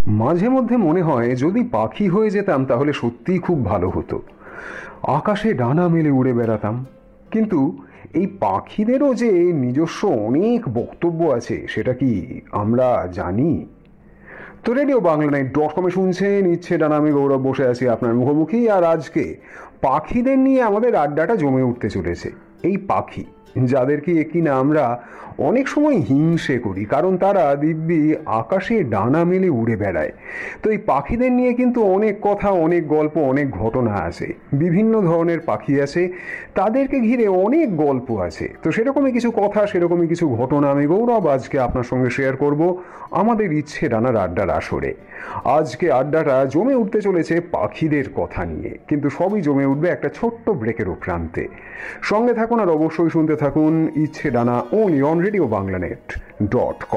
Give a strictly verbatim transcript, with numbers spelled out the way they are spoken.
মাঝে মধ্যে মনে হয় যদি পাখি হয়ে যেতাম তাহলে সত্যিই খুব ভালো হতো। আকাশে ডানা মেলে উড়ে বেড়াতাম। কিন্তু এই পাখিদেরও যে নিজস্ব অনেক বক্তব্য আছে, সেটা কি আমরা জানি? তো রেডিও বাংলা নাইট ডট কমে শুনছেন ইচ্ছে ডানা, আমি গৌরব বসে আছি আপনার মুখোমুখি। আর আজকে পাখিদের নিয়ে আমাদের আড্ডাটা জমে উঠতে চলেছে। এই পাখি যাদেরকে কিনা আমরা অনেক সময় হিংসে করি, কারণ তারা দিব্যি আকাশে ডানা মেলে উড়ে বেড়ায়। তো এই পাখিদের নিয়ে কিন্তু অনেক কথা, অনেক গল্প, অনেক ঘটনা আছে। বিভিন্ন ধরনের পাখি আছে, তাদেরকে ঘিরে অনেক গল্প আছে। তো সেরকমই কিছু কথা, সেরকমই কিছু ঘটনা আমি গৌরব আজকে আপনার সঙ্গে শেয়ার করব আমাদের ইচ্ছে ডানার আড্ডার আসরে। আজকে আড্ডাটা জমে উঠতে চলেছে পাখিদের কথা নিয়ে, কিন্তু সবই জমে উঠবে একটা ছোট্ট ব্রেকের প্রান্তে। সঙ্গে থাকুন আর অবশ্যই শুনতে থাকুন ইচ্ছে ডানা, only on radio Bangla net dot com.